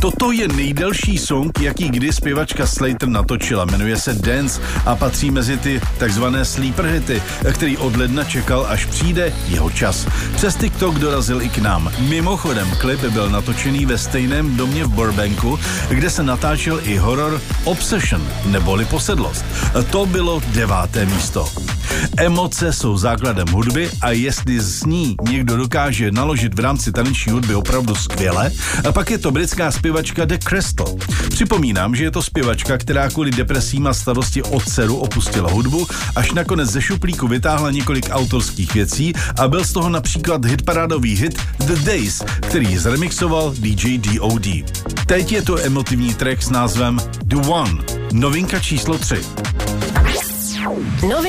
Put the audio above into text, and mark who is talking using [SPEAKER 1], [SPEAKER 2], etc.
[SPEAKER 1] Toto je nejdelší song, jaký kdy zpěvačka Slater natočila. Jmenuje se Dance a patří mezi ty takzvané sleeper hity, který od ledna čekal, až přijde jeho čas. Přes TikTok dorazil i k nám. Mimochodem, klip byl natočený ve stejném domě v Burbanku, kde se natáčel i horor Obsession, neboli Posedlost. To bylo 9. místo. Emoce jsou základem hudby a jestli s ní někdo dokáže naložit v rámci taneční hudby opravdu skvěle, a pak je to britská zpěvačka The Crystal. Připomínám, že je to zpěvačka, která kvůli depresím a starosti od dceru opustila hudbu, až nakonec ze šuplíku vytáhla několik autorských věcí a byl z toho například hitparádový hit The Days, který zremixoval DJ D.O.D. Teď je to emotivní track s názvem The One, novinka číslo 3.